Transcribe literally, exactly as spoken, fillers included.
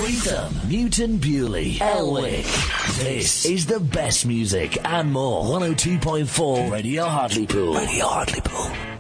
Rhythm, Newton Bewley, Elwick. This is the best music and more. one oh two point four Radio Hartlepool. Radio Hartlepool.